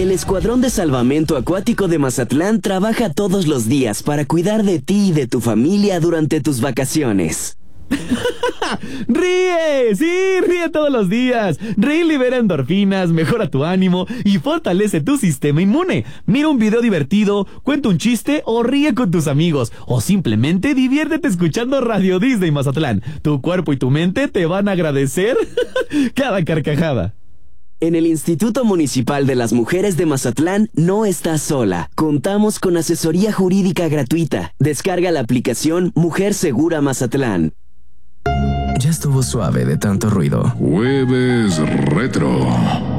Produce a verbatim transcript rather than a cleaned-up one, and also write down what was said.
El Escuadrón de Salvamento Acuático de Mazatlán trabaja todos los días para cuidar de ti y de tu familia durante tus vacaciones. ¡Ríe! ¡Sí! ¡Ríe todos los días! Reír libera endorfinas, mejora tu ánimo y fortalece tu sistema inmune. Mira un video divertido, cuenta un chiste o ríe con tus amigos. O simplemente diviértete escuchando Radio Disney Mazatlán. Tu cuerpo y tu mente te van a agradecer cada carcajada. En el Instituto Municipal de las Mujeres de Mazatlán no estás sola. Contamos con asesoría jurídica gratuita. Descarga la aplicación Mujer Segura Mazatlán. Ya estuvo suave de tanto ruido. Jueves Retro.